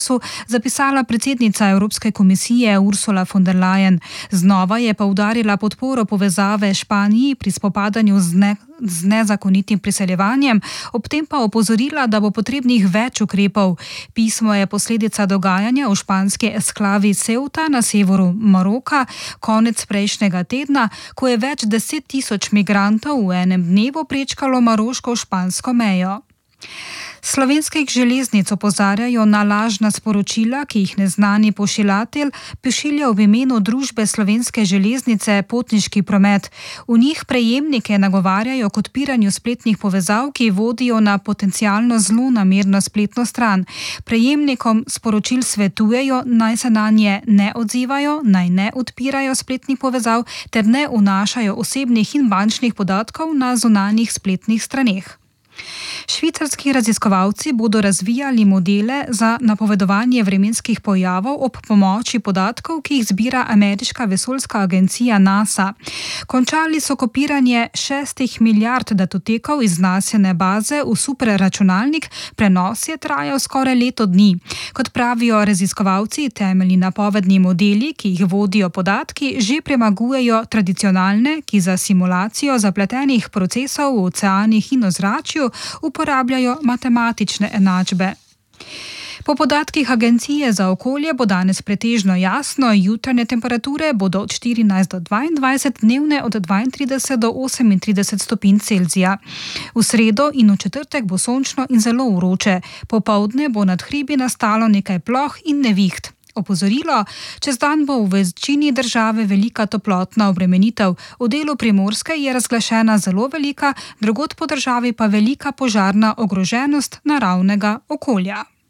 zapisala predsednica Evropske komisije Ursula von der Leyen. Znova je poudarila podporo povezave Španiji pri spopadanju z nezakonitim priseljevanjem, ob tem pa opozorila, da bo potrebnih več ukrepov. Pismo je posledica dogajanja v španski eksklavi Ceuta na severu Maroka konec prejšnjega tedna, ko je več 10 tisoč migrantov v enem dnevu prečkalo maroško-špansko mejo. Slovenskih železnic opozarjajo na lažna sporočila, ki jih neznani pošiljatelj pošilja v imenu družbe Slovenske železnice potniški promet. V njih prejemnike nagovarjajo k odpiranju spletnih povezav, ki vodijo na potencialno zlonamerno spletno stran. Prejemnikom sporočil svetujejo, naj se nanje ne odzivajo, naj ne odpirajo spletnih povezav ter ne vnašajo osebnih in bančnih podatkov na zunanjih spletnih straneh. Švicarski raziskovalci bodo razvijali modele za napovedovanje vremenskih pojavov ob pomoči podatkov, ki jih zbira ameriška vesoljska agencija NASA. Končali so kopiranje 6 milijard datotekov iz NASine baze v superračunalnik, prenos je trajal skoraj leto dni. Kot pravijo raziskovalci, temeljni napovedni modeli, ki jih vodijo podatki, že premagujejo tradicionalne, ki za simulacijo zapletenih procesov v oceanih in ozračju uporabljajo matematične enačbe. Po podatkih Agencije za okolje bo danes pretežno jasno, jutranje temperature bodo od 14 do 22, dnevne od 32 do 38 stopinj Celzija. V sredo in v četrtek bo sončno in zelo vroče. Popoldne bo nad hribi nastalo nekaj ploh in neviht. Opozorilo, čez dan bo v večini države velika toplotna obremenitev. V delu Primorske je razglašena zelo velika, drugod po državi pa velika požarna ogroženost naravnega okolja.